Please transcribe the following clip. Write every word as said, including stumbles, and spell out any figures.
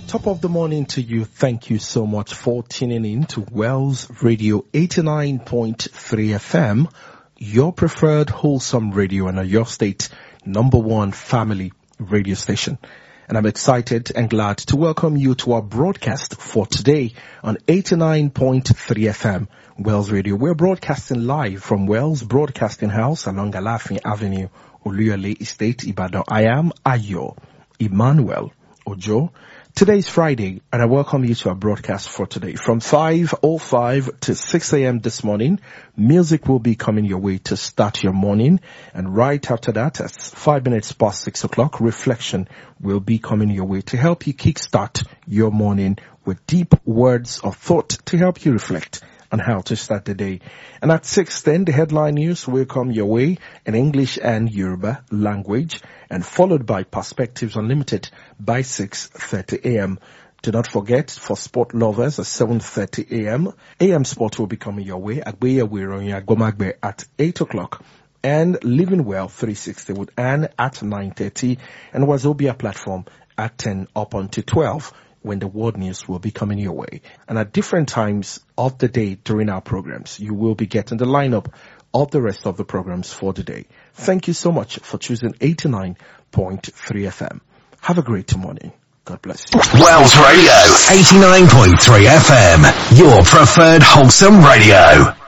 Top of the morning to you. Thank you so much for tuning in to Wells Radio eighty-nine point three F M, your preferred wholesome radio and your state number one family radio station. And I'm excited and glad to welcome you to our broadcast for today on eighty-nine point three F M, Wells Radio. We're broadcasting live from Wells Broadcasting House along Alafin Avenue, Oluyole Estate, Ibadan. I am Ayo Emmanuel Ojo. Today is Friday, and I welcome you to our broadcast for today. From five oh five to six a.m. this morning, music will be coming your way to start your morning. And right after that, at five minutes past six o'clock, reflection will be coming your way to help you kickstart your morning with deep words of thought to help you reflect on how to start the day. And at six ten, the headline news will come your way in English and Yoruba language, and followed by Perspectives Unlimited by six thirty a.m. Do not forget, for sport lovers, at seven thirty a.m., A M Sport will be coming your way. Agbeya Wironya Gomagbe at eight o'clock. And Living Well three sixty with Anne at nine thirty. And Wazobia Platform at ten up until twelve. When the world news will be coming your way. And at different times of the day during our programs, you will be getting the lineup of the rest of the programs for the day. Thank you so much for choosing eighty-nine point three F M. Have a great morning. God bless you. Wells Radio, eighty-nine point three F M, your preferred wholesome radio.